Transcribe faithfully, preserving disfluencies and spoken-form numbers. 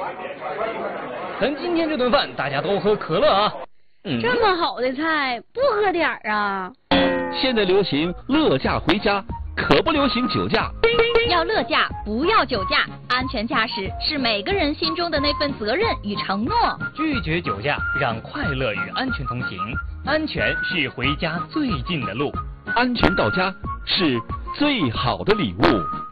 等今天这顿饭大家都喝可乐啊。 嗯、这么好的菜不喝点儿啊？ 现在流行乐驾回家，可不流行酒驾。 要乐驾，不要酒驾。安全驾驶是每个人心中的那份责任与承诺。 拒绝酒驾，让快乐与安全同行。安全是回家最近的路， 安全到家是最好的礼物。